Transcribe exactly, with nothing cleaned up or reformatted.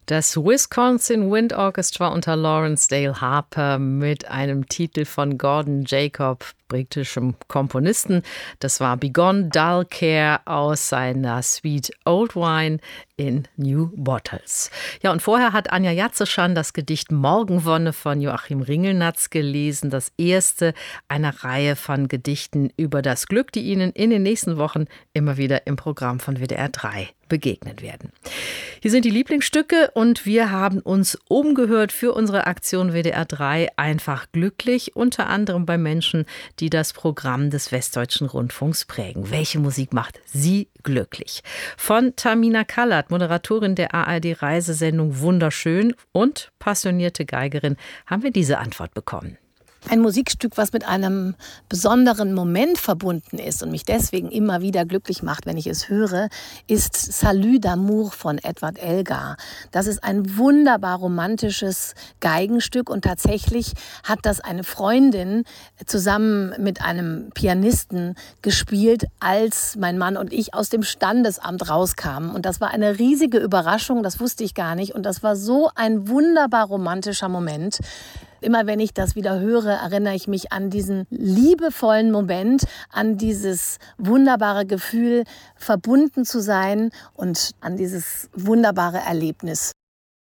Das Wisconsin Wind Orchestra unter Lawrence Dale Harper mit einem Titel von Gordon Jacob, britischem Komponisten. Das war Begone Dull Care aus seiner Suite Old Wine in New Bottles. Ja, und vorher hat Anja Jatzeschan das Gedicht Morgenwonne von Joachim Ringelnatz gelesen. Das erste einer Reihe von Gedichten über das Glück, die Ihnen in den nächsten Wochen immer wieder im Programm von W D R drei begegnen werden. Hier sind die Lieblingsstücke und wir haben uns umgehört für unsere Aktion W D R drei einfach glücklich, unter anderem bei Menschen, die das Programm des Westdeutschen Rundfunks prägen. Welche Musik macht Sie glücklich? Von Tamina Kallert, Moderatorin der A R D-Reisesendung Wunderschön und passionierte Geigerin, haben wir diese Antwort bekommen. Ein Musikstück, was mit einem besonderen Moment verbunden ist und mich deswegen immer wieder glücklich macht, wenn ich es höre, ist Salut d'amour von Edward Elgar. Das ist ein wunderbar romantisches Geigenstück und tatsächlich hat das eine Freundin zusammen mit einem Pianisten gespielt, als mein Mann und ich aus dem Standesamt rauskamen. Und das war eine riesige Überraschung, das wusste ich gar nicht. Und das war so ein wunderbar romantischer Moment. Immer wenn ich das wieder höre, erinnere ich mich an diesen liebevollen Moment, an dieses wunderbare Gefühl, verbunden zu sein und an dieses wunderbare Erlebnis.